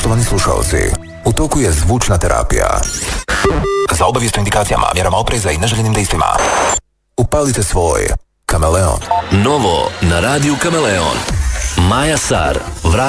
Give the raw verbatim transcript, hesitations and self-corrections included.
Poštovani slušalci, u toku je zvučna terapija. Za obavijest o indikacijama, mjerama opreza i neželjenim dejstvima upalite svoj Kameleon. Novo na radiju Kameleon. Maja Sar, vrat